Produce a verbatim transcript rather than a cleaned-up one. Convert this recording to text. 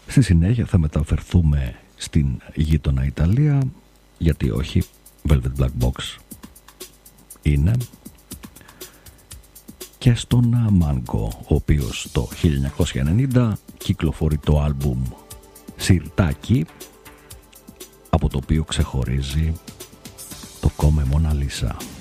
Στη συνέχεια θα μεταφερθούμε στην γείτονα Ιταλία, γιατί όχι, Velvet Black Box είναι, και στον Mango, ο οποίος το χίλια εννιακόσια ενενήντα κυκλοφορεί το άλμπουμ Σιρτάκι, από το οποίο ξεχωρίζει το Come Mona Lisa.